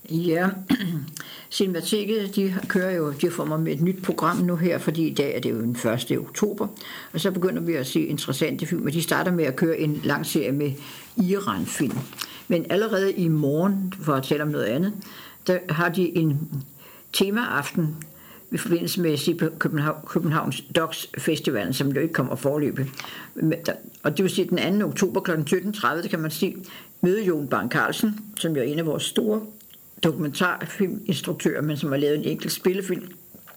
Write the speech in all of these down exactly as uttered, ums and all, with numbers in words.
Ja, Cinemateket, de kører jo, de får mig med et nyt program nu her, fordi i dag er det jo den første oktober, og så begynder vi at se interessante film, og de starter med at køre en lang serie med Iran-film. Men allerede i morgen, for at tale om noget andet, der har de en temaaften i forbindelse med København, Københavns Docs Festivalen, som jo ikke kommer forløbe. Og det vil sige, den anden oktober kl. sytten tredive, der kan man se møde Jon Bang Carlsen, som jo er en af vores store dokumentarfilminstruktører, men som har lavet en enkelt spillefilm,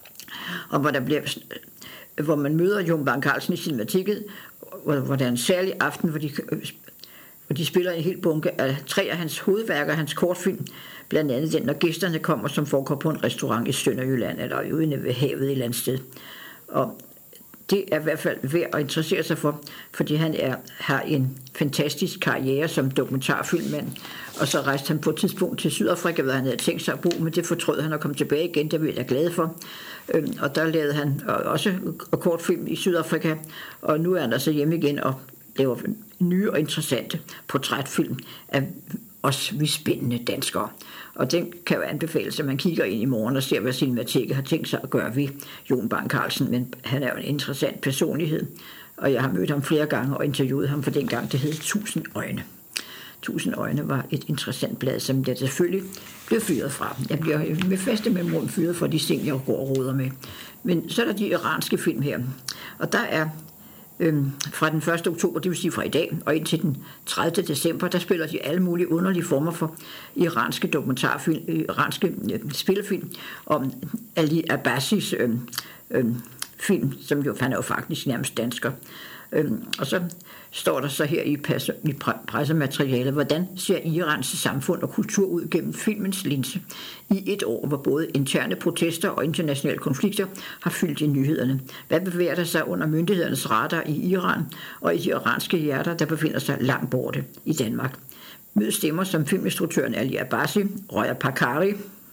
og hvor, der bliver, hvor man møder Jon Bang Carlsen i Cinemateket, hvor, hvor der er en særlig aften, hvor de, hvor de spiller en hel bunke af tre af hans hovedværker, hans kortfilm, blandt andet den, når gæsterne kommer, som foregår på en restaurant i Sønderjylland, eller ude ved havet et eller andet sted. Og det er i hvert fald værd at interessere sig for, fordi han er, har en fantastisk karriere som dokumentarfilmmand, og så rejste han på et tidspunkt til Sydafrika, hvor han havde tænkt sig at bo, men det fortrød han at komme tilbage igen, det er vi da glade for. Og der lavede han også kortfilm i Sydafrika, og nu er han altså hjemme igen og laver nye og interessante portrætfilm af os vi spændende danskere. Og den kan jo anbefales, at man kigger ind i morgen og ser, hvad Cinemateket har tænkt sig at gøre ved Jon Bang Carlsen, men han er jo en interessant personlighed, og jeg har mødt ham flere gange og interviewet ham for dengang, det hed Tusind Øjne. Tusind Øjne var et interessant blad, som jeg selvfølgelig blev fyret fra. Jeg bliver med faste mellemrum fyret for de ting, jeg går og roder med. Men så er der de iranske film her, og der er Øhm, fra den første oktober, det vil sige fra i dag, og indtil den tredivte december, der spiller de alle mulige underlige former for iranske dokumentarfilm, iranske øh, spillefilm om Ali Abbasis øh, øh, film, som jo, han er jo faktisk nærmest dansker. Øhm, og så står der så her i, pers- i pressematerialet, hvordan ser Irans samfund og kultur ud gennem filmens linse i et år, hvor både interne protester og internationale konflikter har fyldt i nyhederne. Hvad bevæger der sig under myndighedernes radar i Iran og i de iranske hjerter, der befinder sig langt borte i Danmark? Mød stemmer som filminstruktøren Ali Abbasi, Roya Pakari,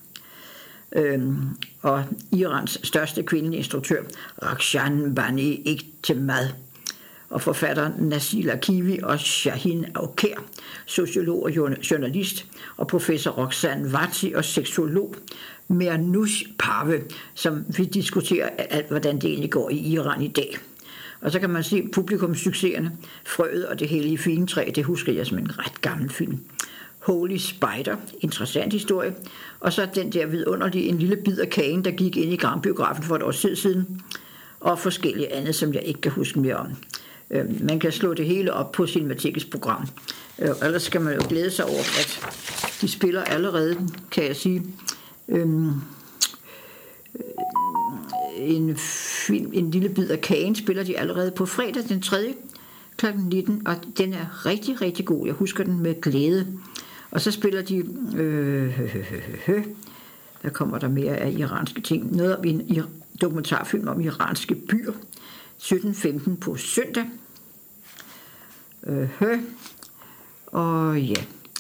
øhm, og Irans største kvindelige instruktør, Rakshan Bani Ektemad, og forfatteren Nasila Kivi og Shahin Aukher, sociolog og journalist, og professor Roxanne Vati og seksolog Mernoush Parve, som vi diskuterer alt, hvordan det egentlig går i Iran i dag. Og så kan man se publikumssucceserne, Frøet og det hellige filmtræ, det husker jeg som en ret gammel film. Holy Spider, interessant historie, og så den der vidunderlige, en lille bid af kagen, der gik ind i Grambiografen for et år siden, og forskellige andet, som jeg ikke kan huske mere om. Man kan slå det hele op på Cinematikets program. Ellers skal man jo glæde sig over, at de spiller allerede, kan jeg sige, øhm, en film, en lille bid af kagen, spiller de allerede på fredag den tredje klokken nitten, og den er rigtig, rigtig god. Jeg husker den med glæde. Og så spiller de, øh, øh, øh, øh, der kommer der mere af iranske ting. Noget om en dokumentarfilm om iranske byer, sytten femten på søndag. Øh, og ja.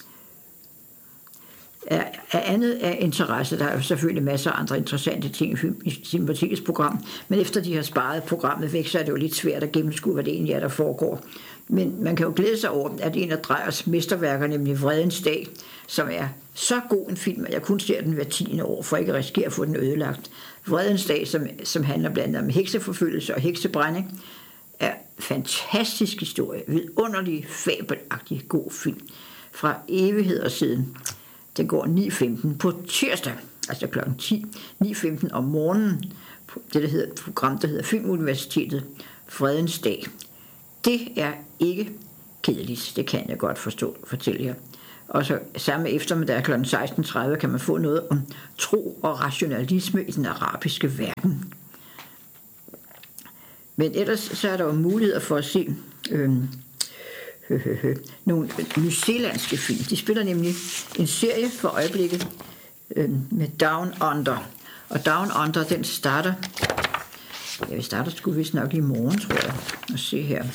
Af, af andet af interesse, der er selvfølgelig masser af andre interessante ting i Cinematikets program, men efter de har sparet programmet væk, så er det jo lidt svært at gennemskue, hvad det egentlig er, der foregår. Men man kan jo glæde sig over, at en af Dreyers mesterværker, nemlig Vredens Dag, som er så god en film, at jeg kun ser den hver tiende år, for ikke at risikere at få den ødelagt. Vredens Dag, som, som handler blandt andet om hekseforfølgelse og heksebrænding, er fantastisk historie, vidunderlig, fabelagtig god film fra evigheder siden. Den går ni femten på tirsdag, altså klokken ti, ni femten om morgenen, på det der hedder, et program, der hedder Filmuniversitetet, Fredens Dag. Det er ikke kedeligt, det kan jeg godt forstå, fortælle jer. Og så samme eftermiddag klokken seksten tredive kan man få noget om tro og rationalisme i den arabiske verden. Men ellers så er der jo muligheder for at se øhm, hø, hø, hø, nogle nyzeelandske film. De spiller nemlig en serie for øjeblikket øhm, med Down Under. Og Down Under, den starter, ja, vi starter sgu vist nok i morgen, tror jeg. Og se her.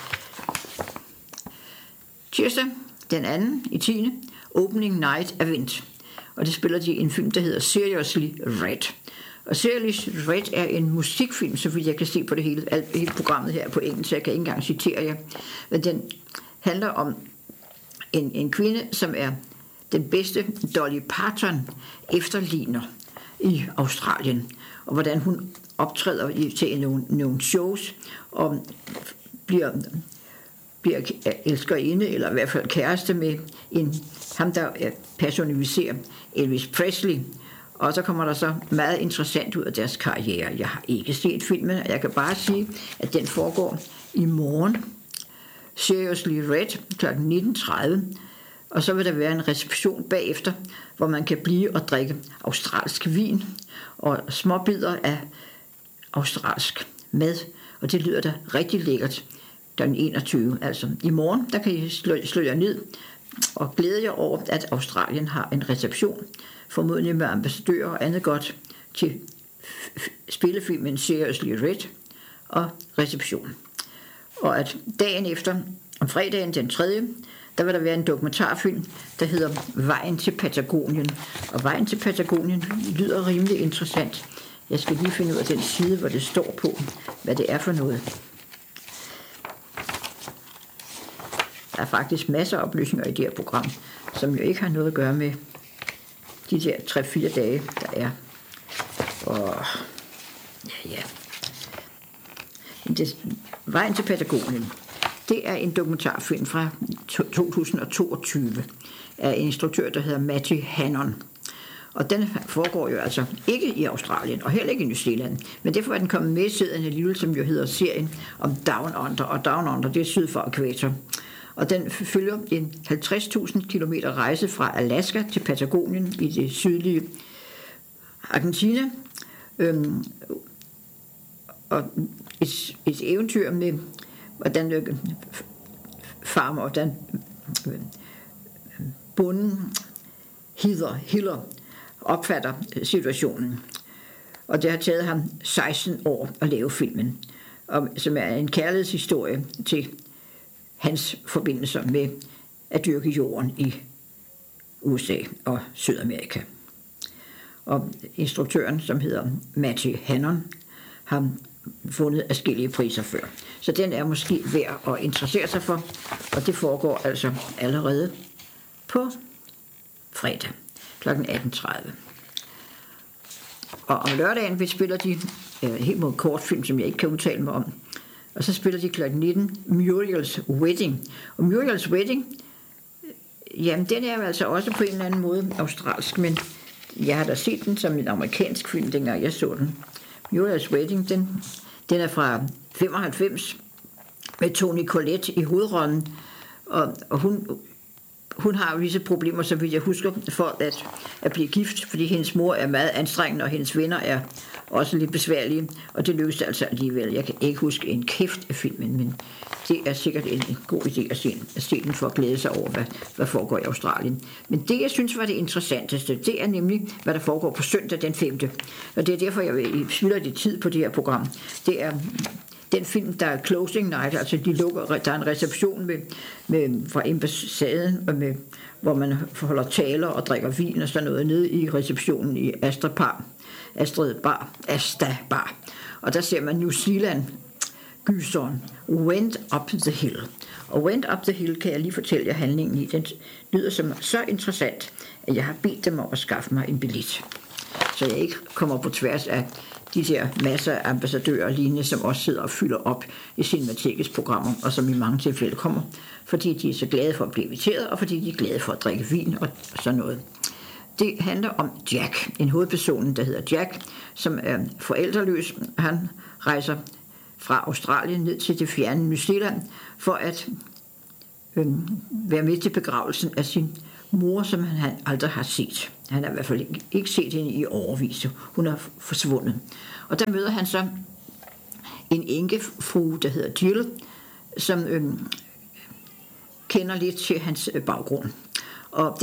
Tirsdag, den anden i tiende Opening Night Event. Og det spiller de en film, der hedder Seriously Red. Og Seriously Red er en musikfilm, så vidt jeg kan se på det hele, hele programmet her på engelsk, så jeg kan ikke engang citere jer. Men den handler om en, en kvinde, som er den bedste Dolly Parton efterligner i Australien, og hvordan hun optræder i, til nogle, nogle shows, og bliver, bliver elskerinde, eller i hvert fald kæreste med en, ham, der personificerer Elvis Presley. Og så kommer der så meget interessant ud af deres karriere. Jeg har ikke set filmen, og jeg kan bare sige, at den foregår i morgen. Seriously Red kl. nitten tredive. Og så vil der være en reception bagefter, hvor man kan blive og drikke australsk vin og småbidder af australsk mad. Og det lyder da rigtig lækkert den enogtyvende Altså i morgen, der kan I slå, slå jer ned og glæde jer over, at Australien har en reception, formodentlig med ambassadører og andet godt, til spillefilmen Seriously Red og reception. Og at dagen efter, om fredagen den tredje, der vil der være en dokumentarfilm, der hedder Vejen til Patagonien. Og Vejen til Patagonien lyder rimelig interessant. Jeg skal lige finde ud af den side, hvor det står på, hvad det er for noget. Der er faktisk masser af oplysninger i det her program, som jo ikke har noget at gøre med de der tre fire dage, der er. Og ja, ja. Det, Vejen til Patagonien, det er en dokumentarfilm fra to tusind og toogtyve af en instruktør, der hedder Matty Hannon. Og den foregår jo altså ikke i Australien, og heller ikke i New Zealand, men derfor er den kommet med i serien alligevel, som jo hedder serien om Down Under, og Down Under, det er syd for ækvator. Og den følger en halvtreds tusind kilometer rejse fra Alaska til Patagonien i det sydlige Argentina. Øhm, og et, et eventyr med, hvordan øh, farmer, hvordan øh, bunden Heather Hiller opfatter situationen. Og det har taget ham seksten år at lave filmen, og, som er en kærlighedshistorie til hans forbindelser med at dyrke jorden i U S A og Sydamerika. Og instruktøren, som hedder Matty Hannon, har vundet adskillige priser før. Så den er måske værd at interessere sig for, og det foregår altså allerede på fredag kl. atten tredive. Og om lørdagen vi spiller de øh, helt mod kortfilm, som jeg ikke kan udtale mig om. Og så spiller de kl. nitten Muriel's Wedding. Og Muriel's Wedding, jamen den er jo altså også på en eller anden måde australsk, men jeg har da set den som en amerikansk film, dengang jeg så den. Muriel's Wedding, den, den er fra femoghalvfems med Toni Collette i hovedrollen, og, og hun, hun har visse problemer, så vidt jeg husker, for at, at blive gift, fordi hendes mor er meget anstrengende, og hendes venner er også lidt besværlige, og det lykkedes altså alligevel. Jeg kan ikke huske en kæft af filmen, men det er sikkert en, en god idé at se, at se den for at glæde sig over, hvad, hvad foregår i Australien. Men det, jeg synes var det interessanteste, det er nemlig, hvad der foregår på søndag den femte Og det er derfor, jeg spilder lidt tid på det her program. Det er den film, der er closing night, altså de lukker, der er en reception med, med, fra ambassaden, og med, hvor man holder taler og drikker vin og sådan noget nede i receptionen i Astra Bar. Astrid Bar, Asta Bar. Og der ser man New Zealand gyseren Went Up the Hill. Og Went Up the Hill kan jeg lige fortælle jer handlingen i. Den lyder som så interessant, at jeg har bedt dem om at skaffe mig en billet. Så jeg ikke kommer på tværs af de der masser af ambassadører og lignende, som også sidder og fylder op i Cinematekets programmer, og som i mange tilfælde kommer, fordi de er så glade for at blive inviteret, og fordi de er glade for at drikke vin og sådan noget. Det handler om Jack, en hovedperson, der hedder Jack, som er forældreløs. Han rejser fra Australien ned til det fjerne New Zealand for at øh, være med til begravelsen af sin mor, som han aldrig har set. Han har i hvert fald ikke, ikke set hende i årevis. Hun er forsvundet. Og der møder han så en enkefrue, der hedder Jill, som øh, kender lidt til hans baggrund. Og